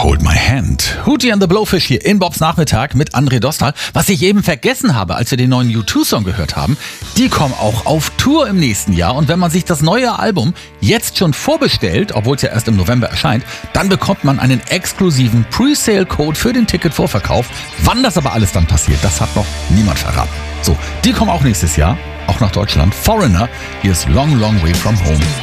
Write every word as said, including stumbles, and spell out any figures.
Hold My Hand. Hootie and the Blowfish hier in Bobs Nachmittag mit André Dostal. Was ich eben vergessen habe, als wir den neuen U zwei Song gehört haben, die kommen auch auf Tour im nächsten Jahr. Und wenn man sich das neue Album jetzt schon vorbestellt, obwohl es ja erst im November erscheint, dann bekommt man einen exklusiven Presale-Code für den Ticketvorverkauf. Wann das aber alles dann passiert, das hat noch niemand verraten. So, die kommen auch nächstes Jahr, auch nach Deutschland. Foreigner, hier ist Long Long Way From Home.